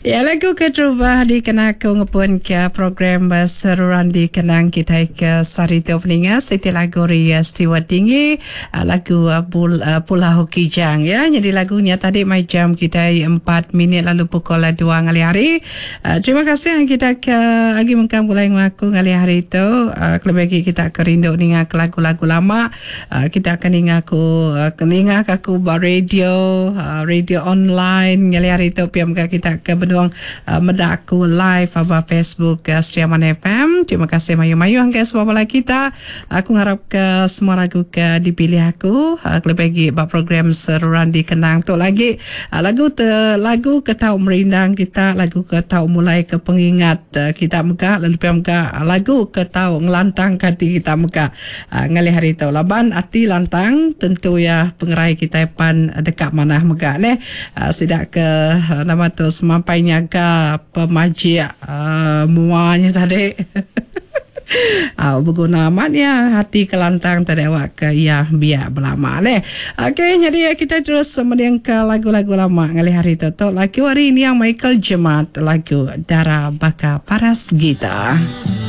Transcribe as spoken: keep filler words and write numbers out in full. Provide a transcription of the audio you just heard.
Ya, lagu kedua dikenalkan ngepun ke program seruan dikenang kita ke Sarito Peninga siti lagu Ria Stewart Tinggi, lagu Pulau Kijang ya. Jadi lagunya tadi mai jam kita empat minit lalu pukul dua ngali hari. Terima kasih yang kita ke lagi mengkam mulai ngaku ngali hari itu. Kelebih kita kerindu ninga ke lagu-lagu lama. Kita akan ninga ku ninga aku radio radio online ngali hari itu piam kita ke benua Uh, medaku live apa Facebook uh, Setiaman F M. Terima kasih mayu-mayu angka semua bola kita. Aku harap ke semua lagu ke dipilih aku. Uh, lebih lagi program seruan dikenang tu lagi uh, lagu te, lagu ke tahu merindang kita, lagu ke tahu mulai ke pengingat uh, kita muka lalu piam ke uh, lagu ke tahu ngelantang hati kita muka uh, ngali hari tu laban hati lantang tentu ya pengerai kita pan dekat mana muka ne uh, sidak ke uh, nama tu semampai nyaga pemaji uh, muanya tadi uh, berguna amatnya hati kelantang tadi awak ke ya biar berlama ne. Okey, jadi kita terus kemudian ke lagu-lagu lama ngali hari tu tu lagu hari ini yang Michael Jemat lagu Dara Baka Paras Gita.